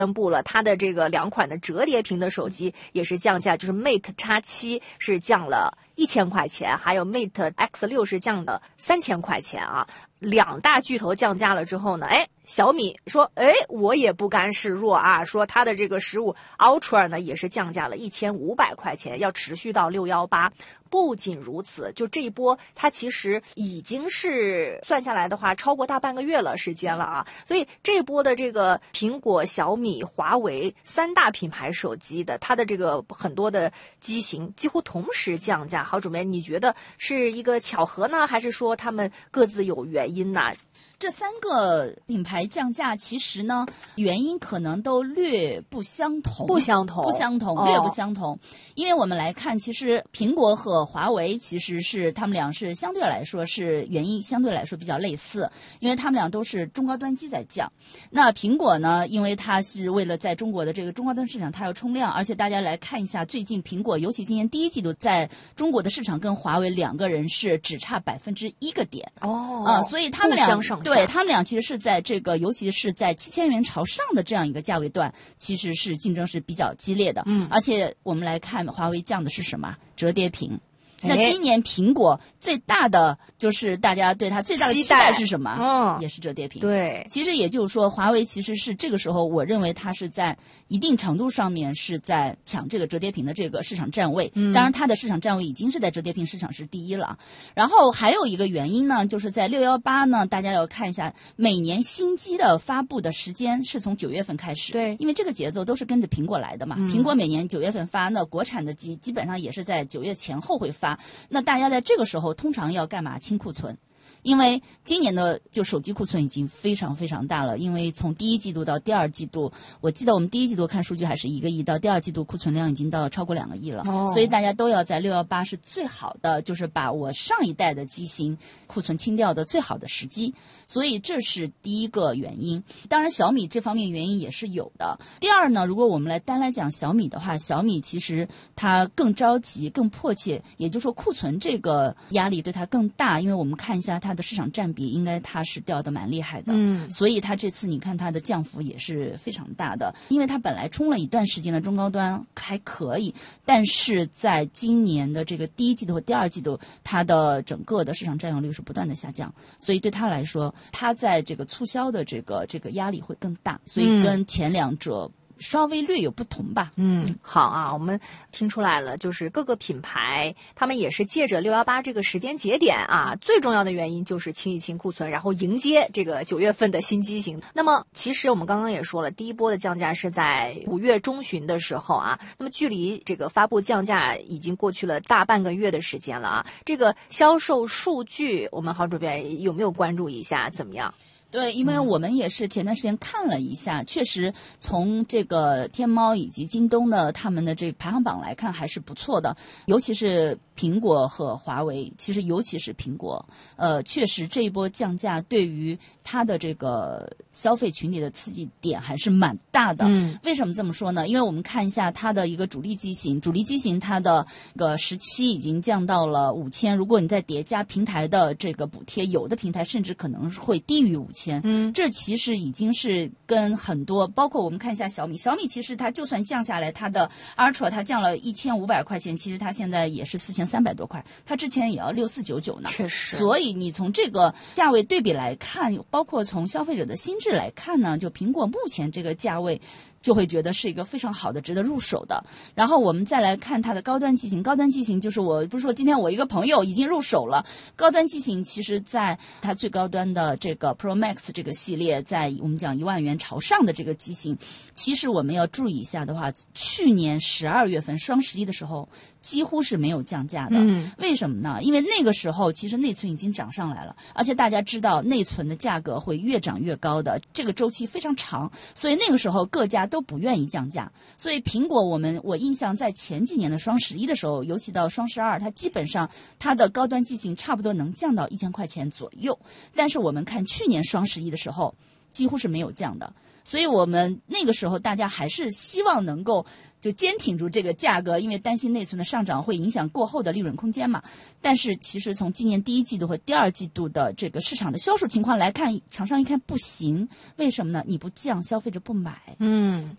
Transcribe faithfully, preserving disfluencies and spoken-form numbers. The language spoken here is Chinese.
宣布了它的这个两款的折叠屏的手机也是降价，就是 Mate X 七 是降了一千块钱，还有 Mate X 六 是降了三千块钱啊。两大巨头降价了之后呢，哎，小米说，哎，我也不甘示弱啊，说它的这个十五 Ultra 呢也是降价了一千五百块钱，要持续到六一八。不仅如此，就这一波，它其实已经是算下来的话，超过大半个月了时间了啊。所以这一波的这个苹果、小米、华为三大品牌手机的，它的这个很多的机型几乎同时降价。郝主编，你觉得是一个巧合呢，还是说他们各自有原因呢？ 这三个品牌降价，其实呢，原因可能都略不相同， 不相同， 不相同，略不相同。哦、因为我们来看，其实苹果和华为其实是他们俩是相对来说是原因相对来说比较类似，因为他们俩都是中高端机在降。那苹果呢，因为它是为了在中国的这个中高端市场它要冲量，而且大家来看一下，最近苹果尤其今年第一季度在中国的市场跟华为两个人是只差百分之一个点哦， 啊、呃，所以他们俩相上下。 对他们俩其实是在这个，尤其是在七千元朝上的这样一个价位段，其实是竞争是比较激烈的。 嗯， 而且我们来看华为降的是什么？折叠屏。那今年苹果最大的就是大家对它最大的期待是什么？ 嗯， 也是折叠屏。 对， 其实也就是说，华为其实是这个时候，我认为它是在一定程度上面是在抢这个折叠屏的这个市场占位。 嗯， 当然它的市场占位已经是在折叠屏市场是第一了。然后还有一个原因呢，就是在六一八呢，大家要看一下每年新机的发布的时间是从九月份开始。 对， 因为这个节奏都是跟着苹果来的嘛。 嗯、 苹果每年九月份发，那国产的机基本上也是在九月前后会发。那大家在这个时候通常要干嘛？清库存。因为今年的就手机库存已经非常非常大了，因为从第一季度到第二季度，我记得我们第一季度看数据还是一个亿，到第二季度库存量已经到超过两个亿了， 哦、 所以大家都要在六一八是最好的，就是把我上一代的机型库存清掉的最好的时机，所以这是第一个原因。当然小米这方面原因也是有的。第二呢，如果我们来单来讲小米的话，小米其实它更着急更迫切，也就是说库存这个压力对它更大，因为我们看一下它它的市场占比应该它是掉的蛮厉害的， 嗯， 所以它这次你看它的降幅也是非常大的，因为它本来冲了一段时间的中高端还可以，但是在今年的这个第一季度和第二季度，它的整个的市场占有率是不断的下降，所以对它来说，它在这个促销的这个这个压力会更大，所以跟前两者稍微略有不同吧。 嗯，好啊，我们听出来了，就是各个品牌他们也是借着六一八这个时间节点啊，最重要的原因就是清一清库存，然后迎接这个九月份的新机型。那么其实我们刚刚也说了，第一波的降价是在五月中旬的时候啊，那么距离这个发布降价已经过去了大半个月的时间了啊，这个销售数据我们郝主编有没有关注一下怎么样？ 对，因为我们也是前段时间看了一下，嗯、确实从这个天猫以及京东的他们的这个排行榜来看还是不错的，尤其是苹果和华为，其实尤其是苹果，呃，确实这一波降价对于它的这个消费群体的刺激点还是蛮大的。 嗯， 为什么这么说呢？因为我们看一下它的一个主力机型，主力机型它的个十七已经降到了五千，如果你再叠加平台的这个补贴，有的平台甚至可能会低于五千。 嗯， 这其实已经是跟很多，包括我们看一下小米，小米其实它就算降下来，它的 Ultra 它降了一千五百块钱，其实它现在也是四千三百多块，它之前也要六四九九呢。 确实， 所以你从这个价位对比来看，包括从消费者的心智来看呢，就苹果目前这个价位，就会觉得是一个非常好的值得入手的。然后我们再来看它的高端机型，高端机型就是我不是说今天我一个朋友已经入手了，高端机型其实在它最高端的这个 Pro Max 这个系列，在我们讲一万元朝上的这个机型，其实我们要注意一下的话，去年十二月份双十一的时候几乎是没有降价的。 嗯， 为什么呢？因为那个时候其实内存已经涨上来了，而且大家知道内存的价格会越涨越高的，这个周期非常长，所以那个时候各家都不愿意降价。所以苹果我们我印象在前几年的双十一的时候，尤其到双十二，它基本上它的高端机型差不多能降到一千块钱左右。但是我们看去年双十一的时候， 几乎是没有降的。所以我们那个时候大家还是希望能够就坚挺住这个价格，因为担心内存的上涨会影响过后的利润空间嘛。但是其实从今年第一季度和第二季度的这个市场的销售情况来看，厂商一看不行，为什么呢？你不降，消费者不买。 嗯。